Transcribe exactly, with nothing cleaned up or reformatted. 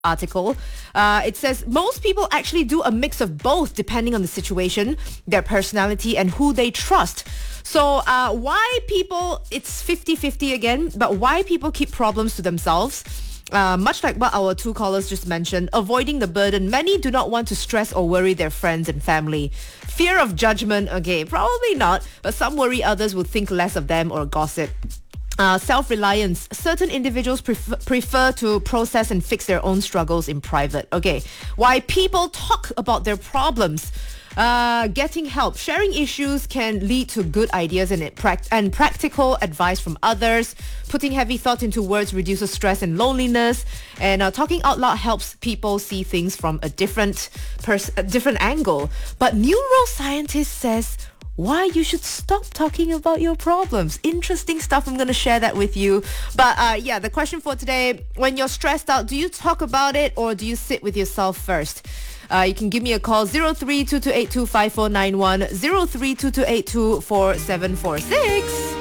article. Uh, it says most people actually do a mix of both depending on the situation, their personality, and who they trust. So uh, why people, it's fifty-fifty again, but why people keep problems to themselves? Uh, much like what our two callers just mentioned, avoiding the burden. Many do not want to stress or worry their friends and family. Fear of judgment, okay, probably not, but some worry others will think less of them or gossip. Uh, self-reliance. Certain individuals prefer, prefer to process and fix their own struggles in private. Okay, why people talk about their problems. Uh, getting help. Sharing issues can lead to good ideas and, it pract- and practical advice from others. Putting heavy thought into words reduces stress and loneliness. And uh, talking out loud helps people see things from a different, pers- a different angle. But neuroscientist says why you should stop talking about your problems. Interesting stuff. I'm going to share that with you. But uh, yeah, the question for today, when you're stressed out, do you talk about it or do you sit with yourself first? Uh, you can give me a call, zero three two two eight two five four nine one, zero three two two eight two four seven four six.